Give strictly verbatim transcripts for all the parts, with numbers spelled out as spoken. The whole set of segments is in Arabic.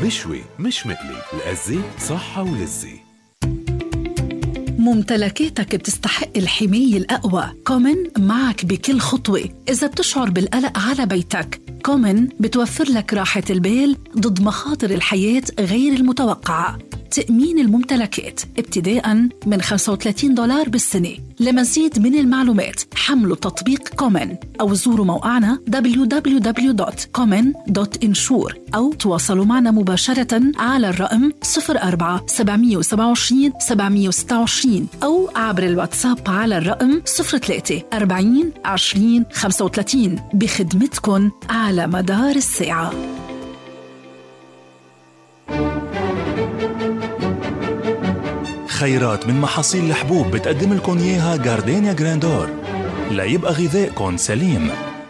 مشوي مش مقلي، الأزة صحة ولذة. ممتلكاتك بتستحق الحماية الأقوى. كومن معك بكل خطوة. إذا بتشعر بالقلق على بيتك، كومن بتوفر لك راحة البال ضد مخاطر الحياة غير المتوقعة. تأمين الممتلكات ابتداءً من خمسة وثلاثين دولار بالسنة. لمزيد من المعلومات حملوا تطبيق كومن أو زوروا موقعنا دبليو دبليو دبليو دوت كومن دوت انشور أو تواصلوا معنا مباشرة على الرقم صفر أربعة سبعمية وسبعة وعشرين سبعمية وستة وعشرين أو عبر الواتساب على الرقم صفر ثلاثة أربعين عشرين خمسة وثلاثين بخدمتكن على مدار الساعة. خيرات من محاصيل الحبوب بتقدم لكم إياها جاردينيا جراندور ليبقى غذائكم سليم.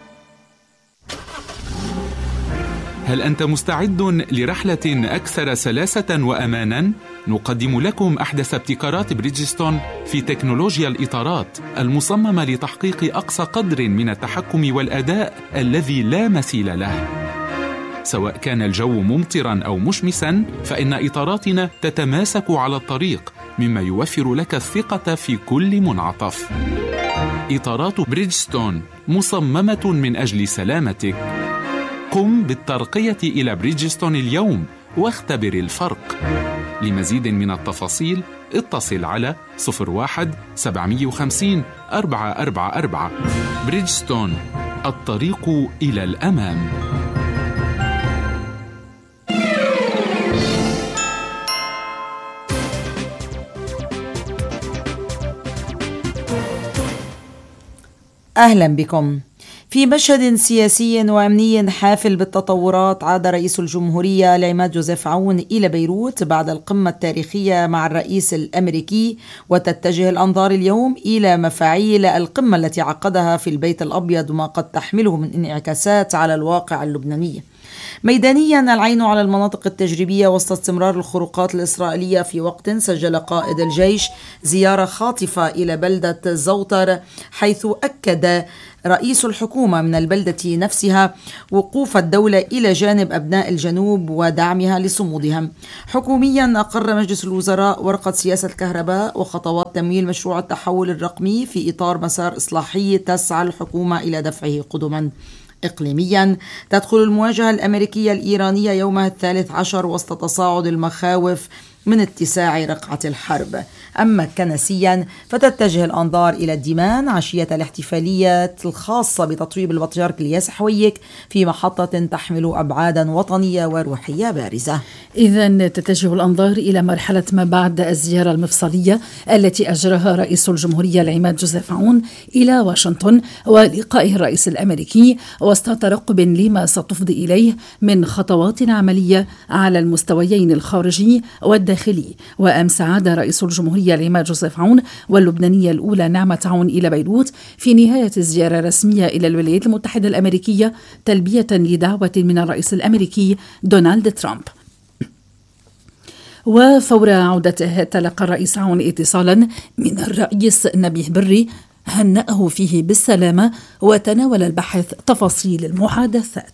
هل أنت مستعد لرحلة أكثر سلاسة وأماناً؟ نقدم لكم أحدث ابتكارات بريدجستون في تكنولوجيا الإطارات المصممة لتحقيق أقصى قدر من التحكم والأداء الذي لا مثيل له. سواء كان الجو ممطراً أو مشمساً، فإن إطاراتنا تتماسك على الطريق، مما يوفر لك الثقة في كل منعطف. إطارات بريدجستون مصممة من أجل سلامتك. قم بالترقية إلى بريدجستون اليوم واختبر الفرق. لمزيد من التفاصيل اتصل على صفر واحد سبعمية وخمسين أربعة أربعة أربعة. بريدجستون، الطريق إلى الأمام. أهلا بكم. في مشهد سياسي وأمني حافل بالتطورات، عاد رئيس الجمهورية العماد جوزيف عون إلى بيروت بعد القمة التاريخية مع الرئيس الأمريكي، وتتجه الأنظار اليوم إلى مفاعيل القمة التي عقدها في البيت الأبيض وما قد تحمله من انعكاسات على الواقع اللبناني. ميدانيا العين على المناطق التجريبية وسط استمرار الخروقات الإسرائيلية، في وقت سجل قائد الجيش زيارة خاطفة إلى بلدة زوطر، حيث أكد رئيس الحكومة من البلدة نفسها وقوف الدولة إلى جانب أبناء الجنوب ودعمها لصمودهم. حكوميا أقر مجلس الوزراء ورقة سياسة الكهرباء وخطوات تمويل مشروع التحول الرقمي في إطار مسار إصلاحي تسعى الحكومة إلى دفعه قدما. إقليميا تدخل المواجهة الأمريكية الإيرانية يومها الثالث عشر وسط تصاعد المخاوف من اتساع رقعة الحرب. أما كنسيا فتتجه الأنظار إلى الديمان عشية الاحتفاليات الخاصة بتطويب البطريرك الياس حويك في محطة تحمل أبعادا وطنية وروحية بارزة. إذن تتجه الأنظار إلى مرحلة ما بعد الزيارة المفصلية التي أجراها رئيس الجمهورية العماد جوزيف عون إلى واشنطن ولقائه الرئيس الأمريكي، وسط ترقب لما ستفضي إليه من خطوات عملية على المستويين الخارجي والداخلي. وأمس عاد رئيس الجمهورية العماد جوزيف عون واللبنانية الأولى نعمة عون إلى بيروت في نهاية الزيارة الرسمية إلى الولايات المتحدة الأمريكية، تلبية لدعوة من الرئيس الأمريكي دونالد ترامب. وفور عودته تلقى الرئيس عون اتصالا من الرئيس نبيه بري هنأه فيه بالسلامة، وتناول البحث تفاصيل المحادثات.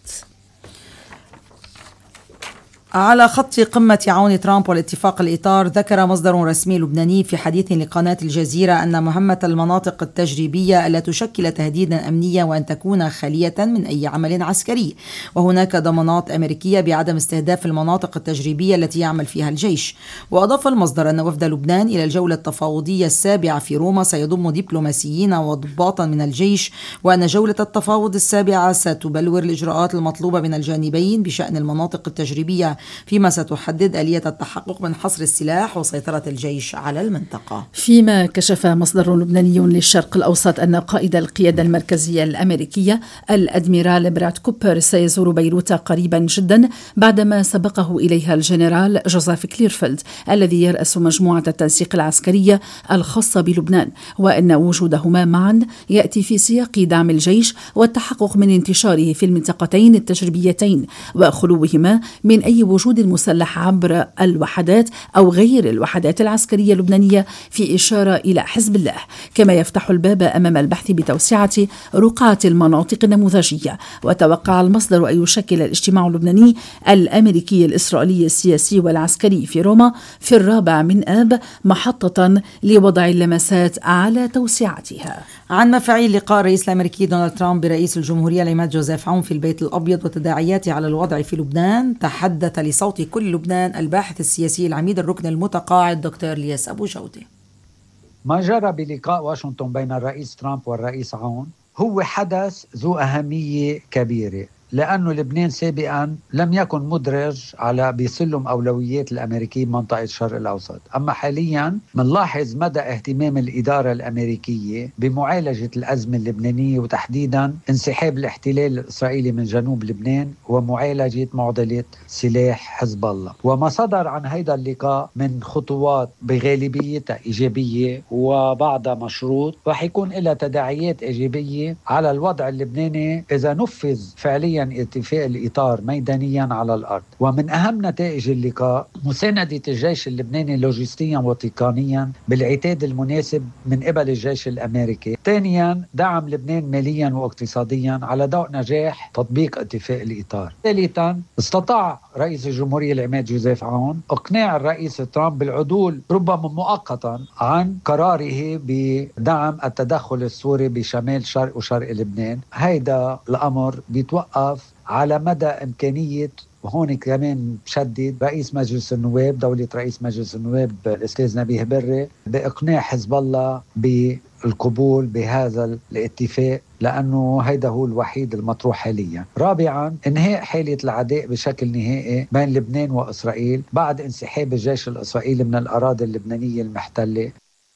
على خط قمة عون ترامب والاتفاق الإطار، ذكر مصدر رسمي لبناني في حديث لقناة الجزيرة أن مهمة المناطق التجريبية ألا تشكل تهديدا أمنيا وأن تكون خالية من أي عمل عسكري، وهناك ضمانات أمريكية بعدم استهداف المناطق التجريبية التي يعمل فيها الجيش. وأضاف المصدر أن وفد لبنان إلى الجولة التفاوضية السابعة في روما سيضم دبلوماسيين وضباطا من الجيش، وأن جولة التفاوض السابعة ستبلور الإجراءات المطلوبة من الجانبين بشأن المناطق التجريبية، فيما ستحدد آلية التحقق من حصر السلاح وسيطرة الجيش على المنطقة. فيما كشف مصدر لبناني للشرق الأوسط أن قائد القيادة المركزية الأمريكية الأدميرال براد كوبر سيزور بيروت قريبا جدا، بعدما سبقه إليها الجنرال جوزيف كليرفيلد الذي يرأس مجموعة التنسيق العسكرية الخاصة بلبنان، وأن وجودهما معا يأتي في سياق دعم الجيش والتحقق من انتشاره في المنطقتين التجريبيتين وخلوهما من أي الوجود المسلح عبر الوحدات أو غير الوحدات العسكرية اللبنانية، في إشارة إلى حزب الله، كما يفتح الباب أمام البحث بتوسعة رقعة المناطق النموذجية. وتوقع المصدر أن يشكل الاجتماع اللبناني الأمريكي الإسرائيلي السياسي والعسكري في روما في الرابع من آب محطة لوضع اللمسات على توسعتها. عن مفاعيل لقاء الرئيس الأمريكي دونالد ترامب برئيس الجمهورية العماد جوزيف عون في البيت الأبيض وتداعياته على الوضع في لبنان، تحدث لصوت كل لبنان الباحث السياسي العميد الركن المتقاعد دكتور لياس أبو جودة. ما جرى بلقاء واشنطن بين الرئيس ترامب والرئيس عون هو حدث ذو أهمية كبيرة، لأنه لبنان سابقا لم يكن مدرج على بسلم أولويات الأمريكية بمنطقة الشرق الأوسط. أما حاليا منلاحظ مدى اهتمام الإدارة الأمريكية بمعالجة الأزمة اللبنانية، وتحديدا انسحاب الاحتلال الإسرائيلي من جنوب لبنان ومعالجة معضلة سلاح حزب الله. وما صدر عن هذا اللقاء من خطوات بغالبيتها إيجابية وبعضها مشروط، رح يكون لها تداعيات إيجابية على الوضع اللبناني إذا نفذ فعليا اتفاق الإطار ميدانيا على الأرض. ومن أهم نتائج اللقاء مساندة الجيش اللبناني لوجستيا وتقنيا بالعتاد المناسب من قبل الجيش الأمريكي. ثانيا دعم لبنان ماليا واقتصاديا على ضوء نجاح تطبيق اتفاق الإطار. ثالثا استطاع رئيس الجمهورية العماد جوزيف عون إقناع الرئيس ترامب بالعدول ربما مؤقتا عن قراره بدعم التدخل السوري بشمال شرق وشرق لبنان. هيدا الأمر بيتوقف على مدى إمكانية، وهون كمان بشدد رئيس مجلس النواب دولة رئيس مجلس النواب الأستاذ نبيه بري بإقناع حزب الله بالقبول بهذا الاتفاق، لأنه هيدا هو الوحيد المطروح حاليا. رابعا انهاء حالة العداء بشكل نهائي بين لبنان وإسرائيل بعد انسحاب الجيش الإسرائيلي من الأراضي اللبنانية المحتلة.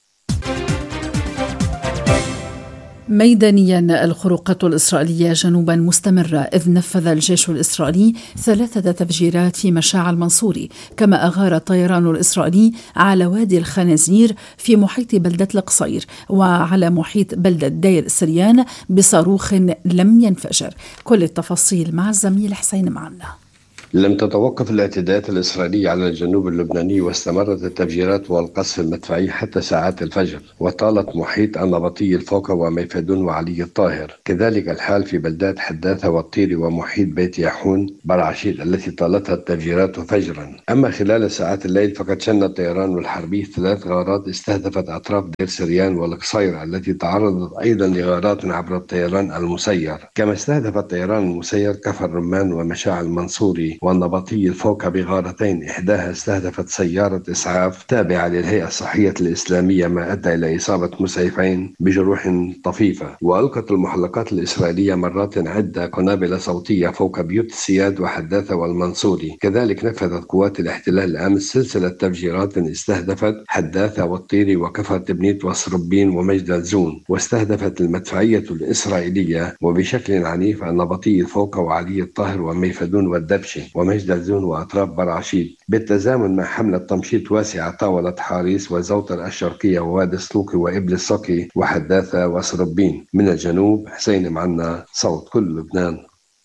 ميدانيا الخروقات الإسرائيلية جنوبا مستمرة، إذ نفذ الجيش الإسرائيلي ثلاثة تفجيرات في مشاع المنصوري، كما أغار الطيران الإسرائيلي على وادي الخنازير في محيط بلدة القصير وعلى محيط بلدة دير السريان بصاروخ لم ينفجر. كل التفاصيل مع الزميل حسين معنا. لم تتوقف الاعتداءات الإسرائيلية على الجنوب اللبناني، واستمرت التفجيرات والقصف المدفعي حتى ساعات الفجر، وطالت محيط النبطي الفوكا وميفدون وعلي الطاهر. كذلك الحال في بلدات حداثة والطيري ومحيط بيت ياحون برعشيد التي طالتها التفجيرات فجرا. أما خلال ساعات الليل فقد شن الطيران الحربي ثلاث غارات استهدفت أطراف دير سريان والقصير، التي تعرضت أيضا لغارات عبر الطيران المسير. كما استهدف الطيران المسير كفر رمان ومشاع المنصوري والنبطي الفوكا بغارتين، إحداها استهدفت سيارة إسعاف تابعة للهيئة الصحية الإسلامية، ما أدى إلى إصابة مسعفين بجروح طفيفة. وألقت المحلقات الإسرائيلية مرات عدة قنابل صوتية فوق بيوت السياد وحداثة والمنصوري. كذلك نفذت قوات الاحتلال الأمس سلسلة تفجيرات استهدفت حداثة والطيري وكفر تبنيت وصربين ومجد الزون، واستهدفت المدفعية الإسرائيلية وبشكل عنيف النبطي الفوكا وعلي الطاهر وميفدون والدبشي ومجد الزون وأطراف برعشيد، بالتزامن مع حملة تمشيط واسعة طاولة حاريس وزوطر الشرقية ووادي السلوكي وإبل الصقي وحداثة وصربين. من الجنوب حسين معنا، صوت كل لبنان.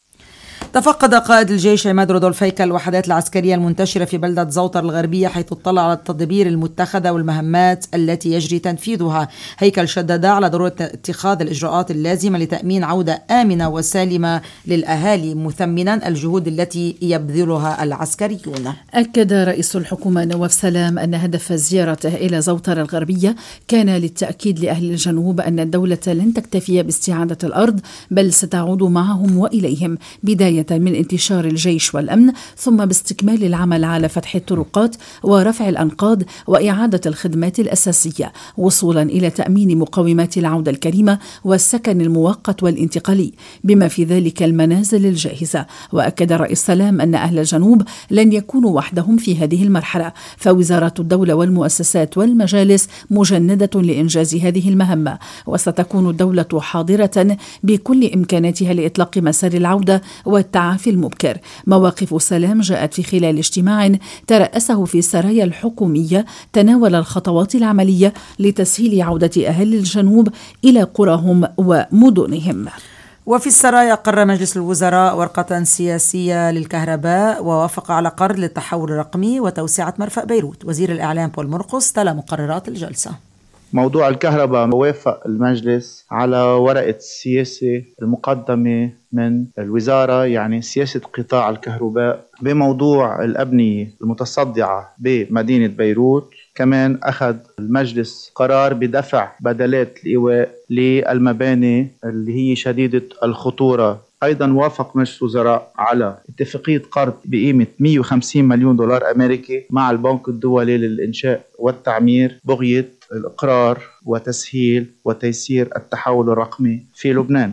تفقد قائد الجيش عماد رودولف هيكل الوحدات العسكرية المنتشرة في بلدة زوطر الغربية، حيث اطلع على التدابير المتخذة والمهمات التي يجري تنفيذها. هيكل شدد على ضرورة اتخاذ الإجراءات اللازمة لتأمين عودة آمنة وسالمة للأهالي، مثمنا الجهود التي يبذلها العسكريون. أكد رئيس الحكومة نواف سلام أن هدف زيارته إلى زوطر الغربية كان للتأكيد لأهل الجنوب أن الدولة لن تكتفي باستعادة الأرض، بل ستعود معهم وإليهم، بداية من انتشار الجيش والأمن، ثم باستكمال العمل على فتح الطرقات ورفع الأنقاض وإعادة الخدمات الأساسية، وصولا إلى تأمين مقومات العودة الكريمة والسكن المؤقت والانتقالي، بما في ذلك المنازل الجاهزة. وأكد رئيس سلام أن أهل الجنوب لن يكونوا وحدهم في هذه المرحلة، فوزارات الدولة والمؤسسات والمجالس مجندة لإنجاز هذه المهمة، وستكون الدولة حاضرة بكل إمكاناتها لإطلاق مسار العودة والتعافي المبكر. مواقف سلام جاءت في خلال اجتماع ترأسه في السرايا الحكومية تناول الخطوات العملية لتسهيل عودة أهل الجنوب إلى قراهم ومدنهم. وفي السرايا قرر مجلس الوزراء ورقة سياسية للكهرباء ووافق على قرض للتحول الرقمي وتوسعة مرفأ بيروت. وزير الإعلام بول مرقس تلا مقررات الجلسة. موضوع الكهرباء وافق المجلس على ورقة السياسة المقدمة من الوزارة، يعني سياسة قطاع الكهرباء بموضوع الأبنية المتصدعة بمدينة بيروت. كمان أخذ المجلس قرار بدفع بدلات الإيواء للمباني اللي هي شديدة الخطورة. أيضا وافق مجلس الوزراء على اتفاقية قرض بقيمة مئة وخمسين مليون دولار أمريكي مع البنك الدولي للإنشاء والتعمير بغية الإقرار وتسهيل وتيسير التحول الرقمي في لبنان.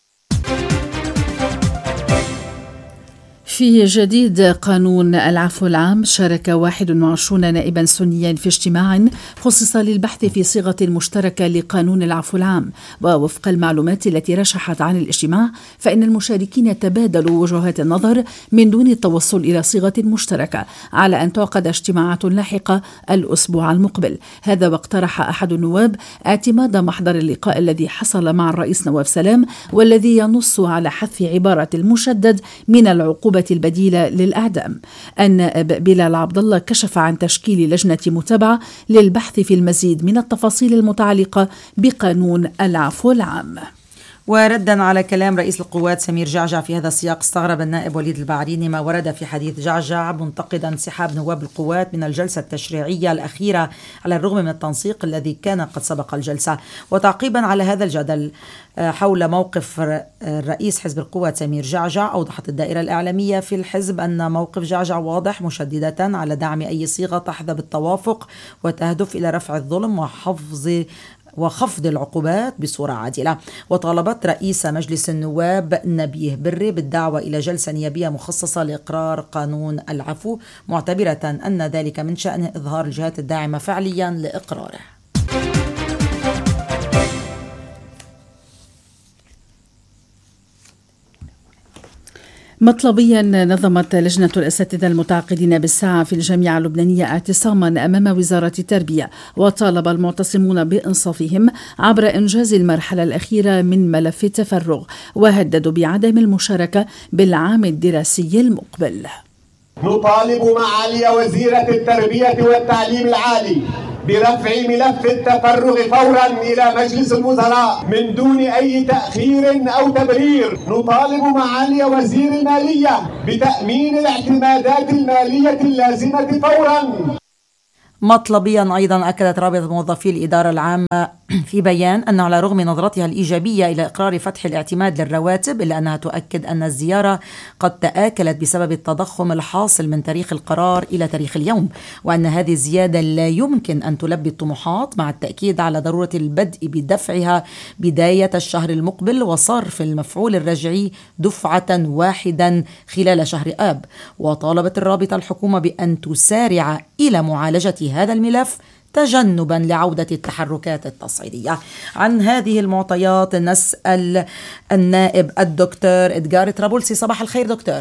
في جديد قانون العفو العام، شارك واحد وعشرين نائبا سنيا في اجتماع خصص للبحث في صيغة مشتركة لقانون العفو العام. ووفق المعلومات التي رشحت عن الاجتماع، فإن المشاركين تبادلوا وجهات النظر من دون التوصل إلى صيغة مشتركة، على أن تعقد اجتماعات لاحقة الأسبوع المقبل. هذا واقترح أحد النواب اعتماد محضر اللقاء الذي حصل مع الرئيس نواف سلام، والذي ينص على حذف عبارة المشدد من العقوبة البديلة للأعدام. النائب بلال عبد الله كشف عن تشكيل لجنة متابعة للبحث في المزيد من التفاصيل المتعلقة بقانون العفو العام. وردا على كلام رئيس القوات سمير جعجع في هذا السياق، استغرب النائب وليد البعريني ما ورد في حديث جعجع منتقدا انسحاب نواب القوات من الجلسة التشريعية الأخيرة على الرغم من التنسيق الذي كان قد سبق الجلسة. وتعقيبا على هذا الجدل حول موقف رئيس حزب القوات سمير جعجع، أوضحت الدائرة الإعلامية في الحزب أن موقف جعجع واضح، مشددة على دعم أي صيغة تحظى بالتوافق وتهدف إلى رفع الظلم وحفظ وخفض العقوبات بصورة عادلة. وطالبت رئيس مجلس النواب نبيه بري بالدعوة إلى جلسة نيابية مخصصة لإقرار قانون العفو، معتبرة أن ذلك من شأنه إظهار الجهات الداعمة فعليا لإقراره. مطلبيا نظمت لجنة الأساتذة المتعاقدين بالساعة في الجامعة اللبنانية اعتصاما أمام وزارة التربية، وطالب المعتصمون بإنصافهم عبر إنجاز المرحلة الأخيرة من ملف التفرغ، وهددوا بعدم المشاركة بالعام الدراسي المقبل. نطالب معالي وزيرة التربية والتعليم العالي برفع ملف التفرغ فورا إلى مجلس الوزراء من دون أي تأخير أو تبرير. نطالب معالي وزير المالية بتأمين الاعتمادات المالية اللازمة فورا. مطلبيا أيضا أكدت رابطة موظفي الإدارة العامة في بيان أن على رغم نظرتها الإيجابية إلى إقرار فتح الاعتماد للرواتب، إلا أنها تؤكد أن الزيارة قد تآكلت بسبب التضخم الحاصل من تاريخ القرار إلى تاريخ اليوم، وأن هذه الزيادة لا يمكن أن تلبي الطموحات، مع التأكيد على ضرورة البدء بدفعها بداية الشهر المقبل وصرف المفعول الرجعي دفعة واحدا خلال شهر آب. وطالبت الرابطة الحكومة بأن تسارع إلى معالجة هذا الملف تجنبا لعودة التحركات التصعيدية. عن هذه المعطيات نسأل النائب الدكتور إدغار طرابلسي. صباح الخير دكتور.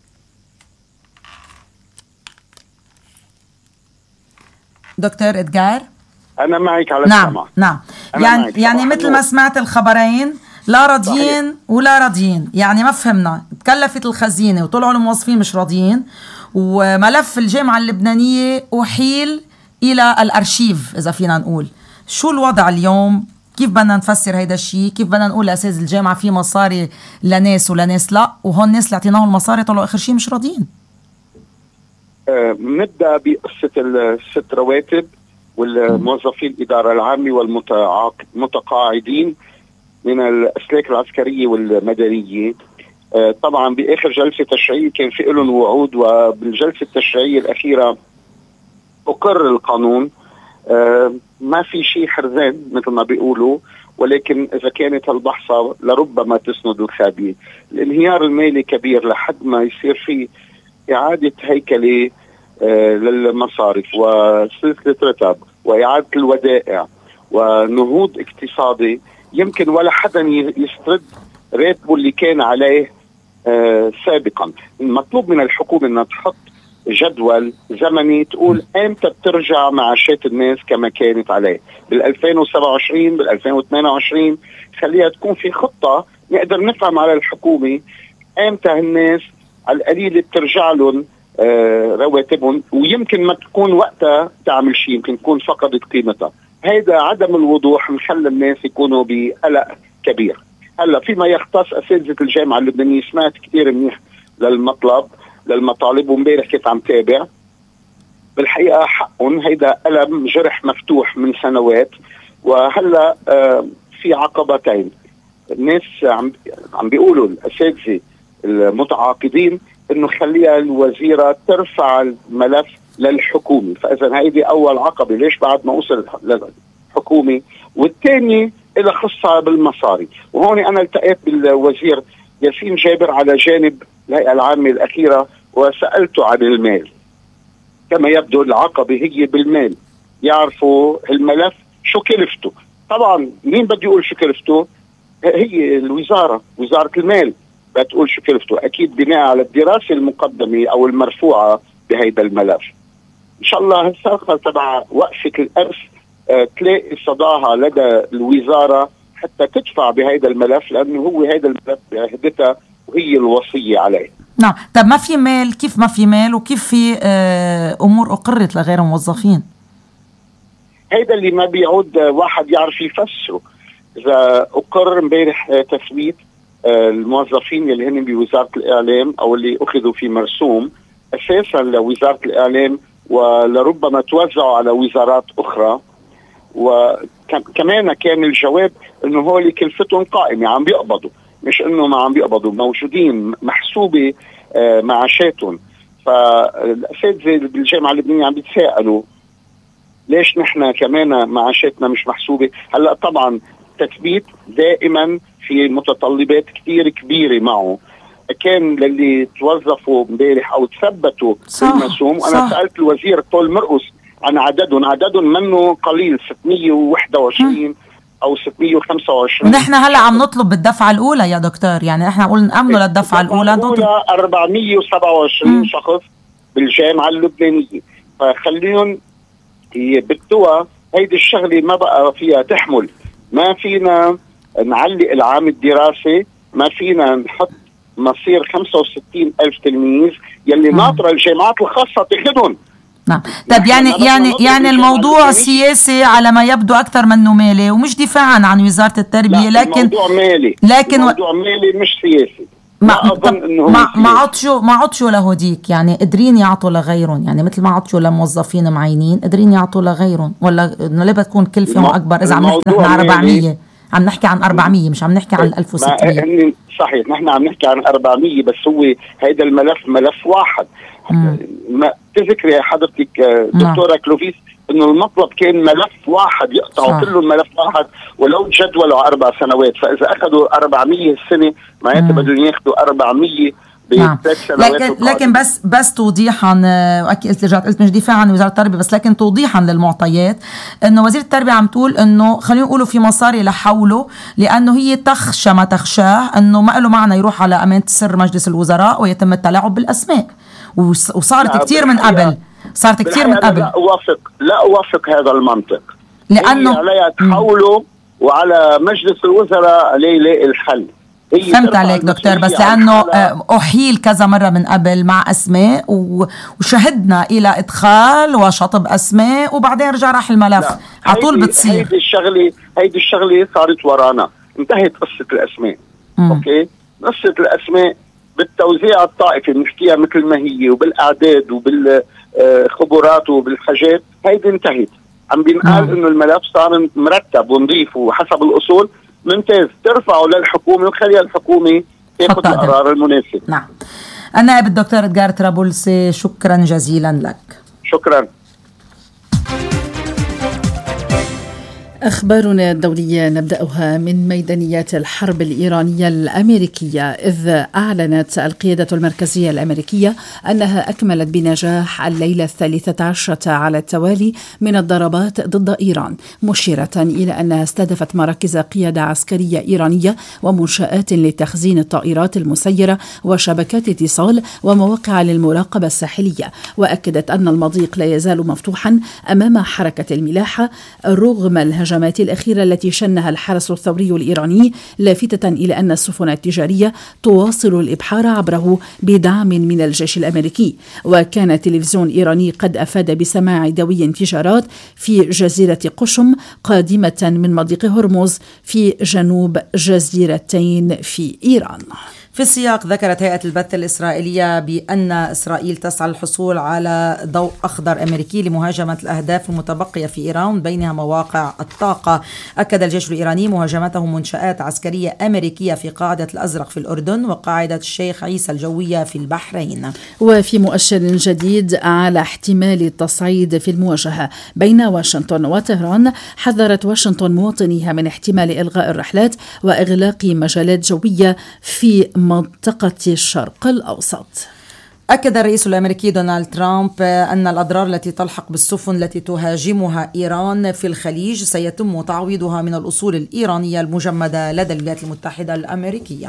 دكتور إدغار، أنا معك على نعم السماع. نعم يعني يعني مثل ما سمعت الخبرين، لا راضيين ولا راضيين، يعني ما فهمنا. تكلفت الخزينة وطلعوا الموظفين مش راضيين، وملف الجامعة اللبنانية أحيل إلى الأرشيف إذا فينا نقول. شو الوضع اليوم؟ كيف بدنا نفسر هيدا الشيء؟ كيف بدنا نقول لأساس الجامعة في مصاري لناس ولناس لا، وهون الناس اللي اعطيناهم المصاري طلعوا آخر شيء مش راضيين؟ أه نبدأ بقصة الست رواتب والموظفين الإدارة العامة والمتقاعدين من الأسلاك العسكرية والمدنية. أه طبعا بآخر جلسة تشريعية كان في لهم وعود، وبالجلسة التشريعية الأخيرة أقر القانون. آه ما في شيء حرزان مثل ما بيقولوا، ولكن إذا كانت هالبحثة لربما تسند الخابية. الانهيار المالي كبير لحد ما يصير في إعادة هيكلة آه للمصارف وسلسلة رتب وإعادة الودائع ونهوض اقتصادي. يمكن ولا حدا يسترد راتبه اللي كان عليه آه سابقا. المطلوب من الحكومة أنها تحط جدول زمني تقول امتى بترجع معاشات الناس كما كانت عليه بال ألفين وسبعة وعشرين بال ألفين وثمانية وعشرين. خليها تكون في خطة نقدر نفهم على الحكومة امتى الناس على القليل بترجع لهم آه رواتبهم، ويمكن ما تكون وقتها تعمل شيء، يمكن تكون فقدت قيمتها. هيدا عدم الوضوح مخلى الناس يكونوا بقلق كبير. هلا فيما يختص اساتذه الجامعه اللبنانيه، سمعت كثير منيح للمطلب للمطالب، وامبارح كنت عم تابع. بالحقيقه حقهم، هيدا ألم جرح مفتوح من سنوات، وهلا آه في عقبتين. الناس عم عم بيقولوا الاساتذه المتعاقدين انه خليها الوزيره ترفع الملف للحكومه، فاذا هيدي اول عقبه. ليش بعد ما وصل للحكومه؟ والثاني إلى خصها بالمصاري. وهون انا التقيت بالوزير ياسين جابر على جانب الهيئه العامه الاخيره وسالته عن المال. كما يبدو العقبه هي بالمال، يعرفوا الملف شو كلفته. طبعا مين بده يقول شو كلفته؟ هي الوزاره، وزاره المال بتقول شو كلفته، اكيد بناء على الدراسه المقدمه او المرفوعه بهيدا الملف. ان شاء الله الساقه تبع وقفه الارث آه تلاقي صداها لدى الوزاره حتى تدفع بهيدا الملف، لانه هو هيدا الملف بعهدتها وهي الوصيه عليه. نعم. طب ما في مال، كيف ما في مال وكيف في آه امور اقرت لغير موظفين؟ هيدا اللي ما بيعود واحد يعرف يفسره. اذا اقر امبارح تثبيت الموظفين اللي هن بوزاره الاعلام او اللي اخذوا في مرسوم اساسا لوزاره الاعلام ولربما توزعوا على وزارات اخرى، وكمان كان الجواب انه هول كلفتهم قائمه عم بيقبضوا، مش انه ما عم بيقبضوا، موجودين محسوبه معاشاتهم. فالاساتذه بالجامعه اللبنانيه عم بيتساءلوا ليش نحن كمان معاشاتنا مش محسوبه؟ هلا طبعا تثبيت دائما في متطلبات كثير كبيره معه. كان للي توظفوا امبارح او تثبتوا بالمرسوم، وانا سالت الوزير طول مرقص عن عددهم، عددهم منه قليل، ستمية وواحد وعشرين او ستمية وخمسة وعشرين. ونحن هلا عم نطلب بالدفعه الاولى يا دكتور، يعني احنا نقول نامنوا للدفعه الاولى. الدفعه أربعمية وسبعة وعشرين شخص بالجامعه اللبنانيه، فخليهم بالتوى. هيدي الشغله ما بقى فيها تحمل، ما فينا نعلق العام الدراسي، ما فينا نحط مصير خمسة وستين ألف تلميذ يلي ناطرة الجامعات الخاصة تاخدهم. نعم. طب يعني يعني يعني الموضوع سياسي على ما يبدو أكثر منه مالي، ومش دفاعا عن وزارة التربية، لكن الموضوع مالي، لكن الموضوع مالي مش سياسي. ما أظن إنه ما ما عطشوا ما عطشوا لهوديك، يعني قادرين يعطوا لغيرهم، يعني مثل ما عطشوا لموظفين معينين قادرين يعطوا لغيرهم، ولا إنه ليه بتكون كلفهم أكبر؟ إذا عم نحكي نحن أربعمية، عم نحكي عن أربعمية، مش عم نحكي عن ألف وستمية. صحيح، نحن عم نحكي عن أربعمية، بس هو هيدا الملف ملف واحد. مم. ما تذكري يا حضرتك دكتورة كلوفيس انه المطلب كان ملف واحد يقطعوا كله الملف واحد، ولو جدولوا اربع سنوات، فاذا اخذوا أربعمية السنه معناتها بدهم ياخذوا أربعمية نعم. لكن لكن بس بس توضيحا، واكيد رجعت قلت مش دفاعا عن وزاره التربيه، بس لكن توضيحا للمعطيات، انه وزيره التربيه عم تقول انه خلينا نقولوا في مصاري لحوله، لانه هي تخشى ما تخشاه انه ما له معنى يروح على امانه سر مجلس الوزراء ويتم التلاعب بالاسماء، وصارت كثير من قبل، صارت كثير من قبل. لا اوافق لا اوافق هذا المنطق، لانه عليها تحوله وعلى مجلس الوزراء عليه يلاقي الحل. فهمت عليك دكتور، بس لأنه أحيل كذا مرة من قبل مع أسماء وشهدنا إلى إدخال وشطب أسماء وبعدين رجع راح الملف على طول بتصير. هيدي الشغلة هيدي الشغلة صارت ورانا، انتهت قصة الأسماء. مم. أوكي، قصة الأسماء بالتوزيع الطائفي بنحكيها مثل ما هي وبالأعداد وبالخبرات وبالحاجات، هيدي انتهت. عم بينقال إنه الملف صار مرتب ونظيف وحسب الأصول. ممتاز، ترفعه للحكومة وخليها الحكومة تاخذ القرار المناسب. نعم. النائب الدكتور إدغار طرابلسي، شكرا جزيلا لك. شكرا. أخبارنا الدولية نبدأها من ميدانيات الحرب الإيرانية الأمريكية، إذ أعلنت القيادة المركزية الأمريكية أنها أكملت بنجاح الليلة الثالثة عشرة على التوالي من الضربات ضد إيران، مشيرة إلى أنها استهدفت مراكز قيادة عسكرية إيرانية ومنشآت لتخزين الطائرات المسيرة وشبكات اتصال ومواقع للمراقبة الساحلية، وأكدت أن المضيق لا يزال مفتوحا أمام حركة الملاحة رغم الهجمات الهجمات الأخيرة التي شنها الحرس الثوري الإيراني، لافتة إلى أن السفن التجارية تواصل الإبحار عبره بدعم من الجيش الأمريكي. وكان تلفزيون إيراني قد أفاد بسماع دوي انفجارات في جزيرة قشم قادمة من مضيق هرمز في جنوب جزيرتين في إيران. في السياق ذكرت هيئة البث الإسرائيلية بأن إسرائيل تسعى للحصول على ضوء أخضر أمريكي لمهاجمة الأهداف المتبقية في إيران بينها مواقع الطاقة. أكد الجيش الإيراني مهاجمته منشآت عسكرية أمريكية في قاعدة الأزرق في الأردن وقاعدة الشيخ عيسى الجوية في البحرين. وفي مؤشر جديد على احتمال التصعيد في المواجهة بين واشنطن وطهران، حذرت واشنطن مواطنيها من احتمال إلغاء الرحلات وإغلاق مجالات جوية في منطقة الشرق الأوسط. أكد الرئيس الأمريكي دونالد ترامب أن الأضرار التي تلحق بالسفن التي تهاجمها إيران في الخليج سيتم تعويضها من الأصول الإيرانية المجمدة لدى الولايات المتحدة الأمريكية.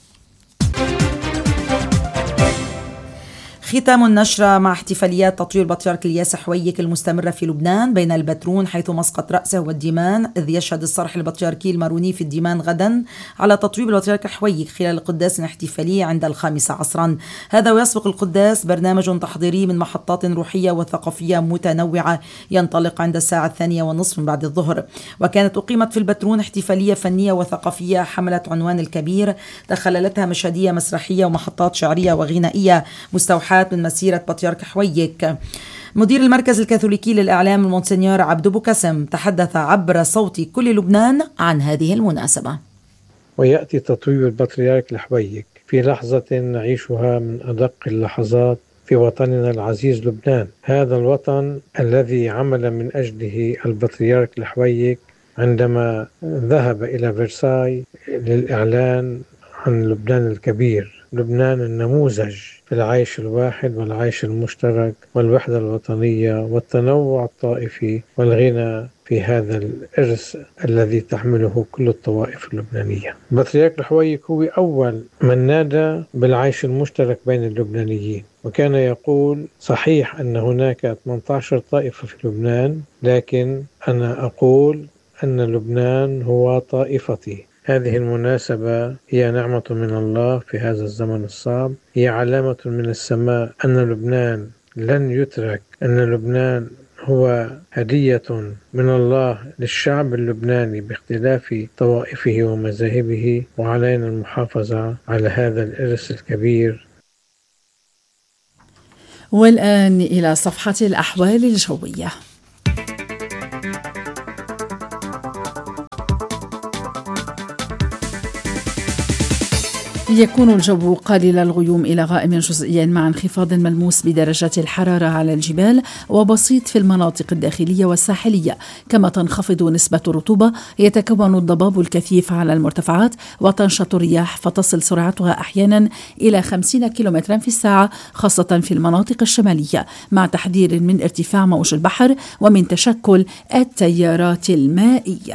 ختام النشرة مع احتفاليات تطوير البطريرك الياس حويك المستمرة في لبنان بين البترون حيث مسقط رأسه والديمان، إذ يشهد الصرح البطريركي الماروني في الديمان غدا على تطوير البطريرك حويك خلال قداس احتفالي عند الخامسة عصرا. هذا ويسبق القداس برنامج تحضيري من محطات روحية وثقافية متنوعة ينطلق عند الساعة الثانية والنصف من بعد الظهر. وكانت أقيمت في البترون احتفالية فنية وثقافية حملت عنوان الكبير، تخللتها مشهدية مسرحية ومحطات شعرية وغنائية مستوحاة من مسيرة بطريرك حويك. مدير المركز الكاثوليكي للإعلام المونسنيور عبدو بوكسم تحدث عبر صوت كل لبنان عن هذه المناسبة. ويأتي تطوير البطريرك الحويك في لحظة نعيشها من أدق اللحظات في وطننا العزيز لبنان، هذا الوطن الذي عمل من أجله البطريرك الحويك عندما ذهب إلى فرساي للإعلان عن لبنان الكبير، لبنان النموذج في العيش الواحد والعيش المشترك والوحدة الوطنية والتنوع الطائفي والغنى في هذا الإرث الذي تحمله كل الطوائف اللبنانية. بطريرك الحويك هو أول من نادى بالعيش المشترك بين اللبنانيين، وكان يقول: صحيح أن هناك ثمانية عشر طائفة في لبنان، لكن أنا أقول أن لبنان هو طائفتي. هذه المناسبة هي نعمة من الله في هذا الزمن الصعب، هي علامة من السماء أن لبنان لن يترك، أن لبنان هو هدية من الله للشعب اللبناني باختلاف طوائفه ومذاهبه، وعلينا المحافظة على هذا الإرث الكبير. والآن إلى صفحة الأحوال الجوية. يكون الجو قليل الغيوم إلى غائم جزئيا مع انخفاض ملموس بدرجات الحرارة على الجبال وبسيط في المناطق الداخلية والساحلية، كما تنخفض نسبة الرطوبة، يتكون الضباب الكثيف على المرتفعات، وتنشط الرياح فتصل سرعتها أحيانا إلى خمسين كيلومترا في الساعة خاصة في المناطق الشمالية، مع تحذير من ارتفاع موج البحر ومن تشكل التيارات المائية.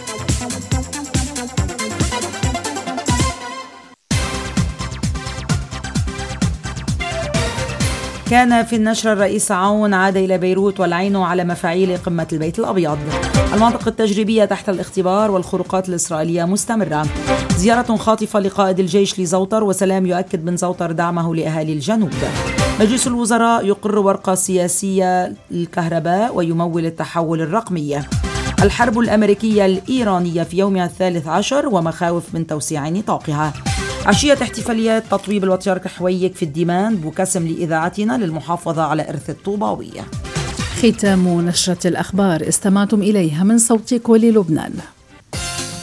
كان في النشر الرئيس عون عاد إلى بيروت والعين على مفاعيل قمة البيت الأبيض. المنطقة التجريبية تحت الاختبار والخروقات الإسرائيلية مستمرة. زيارة خاطفة لقائد الجيش لزوطر، وسلام يؤكد بن زوطر دعمه لأهالي الجنوب. مجلس الوزراء يقر ورقة سياسية للكهرباء ويمول التحول الرقمي. الحرب الأمريكية الإيرانية في يومها الثالث عشر ومخاوف من توسيع نطاقها. عشية احتفاليات تطويب البطريرك حويك في الديمان، بوكسم لإذاعتنا للمحافظة على إرث الطوباوية. ختام نشرة الأخبار استمعتم إليها من صوت كل لبنان.